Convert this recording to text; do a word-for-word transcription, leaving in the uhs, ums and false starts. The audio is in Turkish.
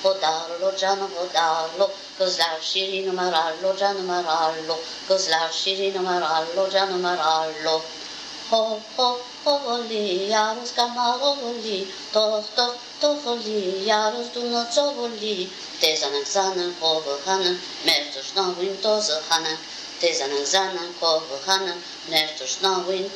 Hodarlo canım hodarlo, kızlar şirin mararlo canım mararlo, kızlar şirin mararlo canım mararlo. Ho ho holi, jarus kamaroli, doch doch doch holi, jarus du no covoli, tezanen zanen kovahanen, mertus na win tozahanen, tezanen zanen kovahanen, mertus na win